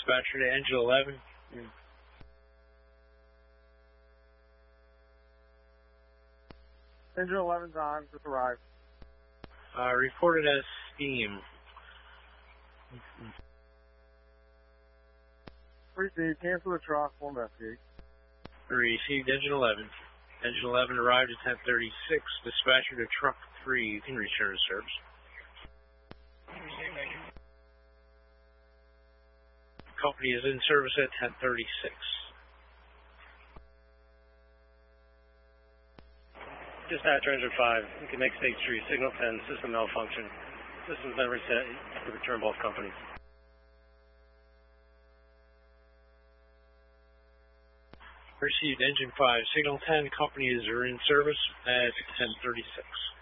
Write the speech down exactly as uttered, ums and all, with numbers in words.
Dispatcher to engine eleven. Mm. Engine eleven's on, just arrived. Uh, reported as steam. Received, cancel the truck, we'll investigate. Received engine eleven. Engine eleven arrived at ten thirty-six. Dispatcher to truck three. You can return to service. Company is in service at ten thirty-six. Dispatcher engine five, you can make state three, signal ten, system malfunction. System's been reset, to return both companies. Received engine five. Signal ten, companies are in service at ten thirty-six.